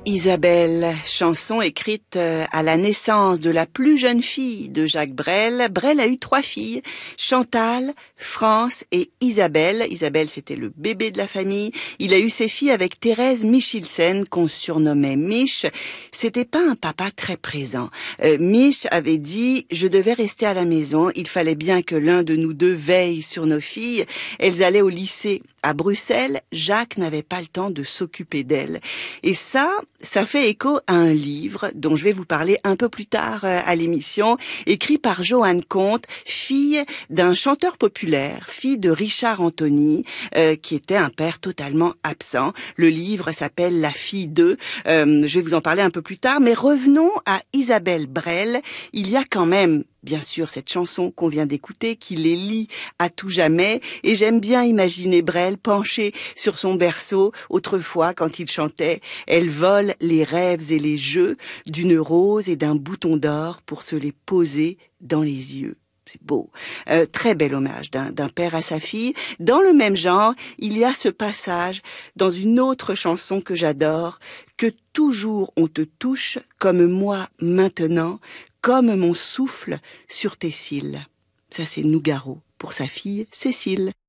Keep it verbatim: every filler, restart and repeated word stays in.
Isabelle, chanson écrite à la naissance de la plus jeune fille de Jacques Brel. Brel a eu trois filles, Chantal, France et Isabelle. Isabelle, c'était le bébé de la famille. Il a eu ses filles avec Thérèse Michelsen, qu'on surnommait Mich. C'était pas un papa très présent. Euh, Mich avait dit « Je devais rester à la maison. Il fallait bien que l'un de nous deux veille sur nos filles. Elles allaient au lycée à Bruxelles. Jacques n'avait pas le temps de s'occuper d'elles. » Et ça, ça fait écho à un livre dont je vais vous parler un peu plus tard à l'émission, écrit par Joanne Comte, fille d'un chanteur populaire, fille de Richard Anthony, euh, qui était un père totalement absent. Le livre s'appelle La fille d'eux. Euh, je vais vous en parler un peu plus tard, mais revenons à Isabelle Brel. Il y a quand même bien sûr cette chanson qu'on vient d'écouter qui les lie à tout jamais, et j'aime bien imaginer Brel penché sur son berceau autrefois quand il chantait « Elle vole les rêves et les jeux d'une rose et d'un bouton d'or pour se les poser dans les yeux ». C'est beau. Euh, très bel hommage d'un, d'un père à sa fille. Dans le même genre, il y a ce passage dans une autre chanson que j'adore, « Que toujours on te touche comme moi maintenant, comme mon souffle sur tes cils ». Ça, c'est Nougaro pour sa fille Cécile.